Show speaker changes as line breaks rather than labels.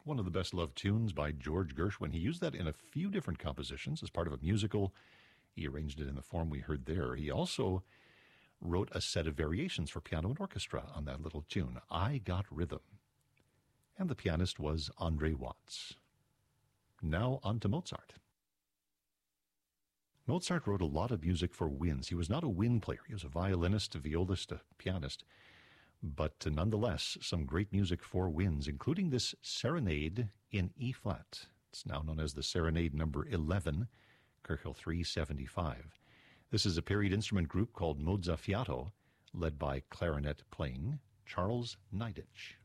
one of the best-loved tunes by George Gershwin. He used that in a few different compositions as part of a musical. He arranged it in the form we heard there. He also wrote a set of variations for piano and orchestra on that little tune, I Got Rhythm. And the pianist was Andre Watts. Now on to Mozart. Mozart wrote a lot of music for winds. He was not a wind player. He was a violinist, a violist, a pianist. But nonetheless, some great music for winds, including this serenade in E-flat. It's now known as the Serenade number 11, Köchel 375. This is a period instrument group called Mozzafiato, led by clarinet playing Charles Neidich.